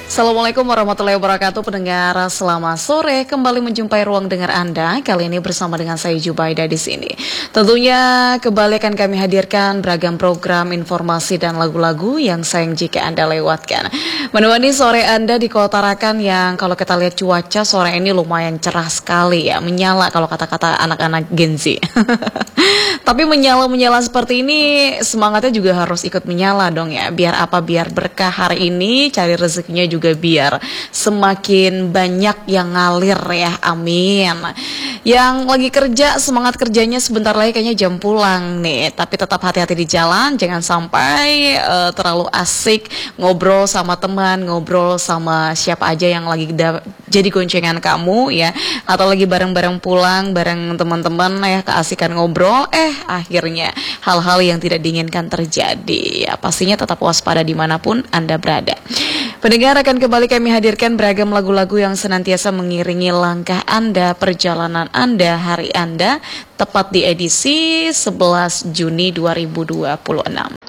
Assalamualaikum warahmatullahi wabarakatuh. Pendengar, selamat sore. Kembali menjumpai ruang dengar Anda. Kali ini bersama dengan saya Jubaida di sini. Tentunya kembali akan kami hadirkan beragam program, informasi dan lagu-lagu yang sayang jika Anda lewatkan. Menemani sore Anda di Kota Tarakan yang kalau kita lihat cuaca sore ini lumayan cerah sekali ya, menyala kalau kata-kata anak-anak Gen Z. Tapi menyala-menyala seperti ini semangatnya juga harus ikut menyala dong ya. Biar apa? Biar berkah hari ini, cari rezekinya juga biar semakin banyak yang ngalir ya. Amin. Yang lagi kerja, semangat kerjanya sebentar lagi kayaknya jam pulang nih. Tapi tetap hati-hati di jalan, jangan sampai terlalu asik ngobrol sama teman, ngobrol sama siapa aja yang lagi jadi goncengan kamu ya. Atau lagi bareng-bareng pulang, bareng teman-teman ya, keasikan ngobrol. Akhirnya hal-hal yang tidak diinginkan terjadi ya. Pastinya tetap waspada dimanapun Anda berada. Pendengar, akan kembali kami hadirkan beragam lagu-lagu yang senantiasa mengiringi langkah Anda, perjalanan Anda, hari Anda, tepat di edisi 11 Juni 2026.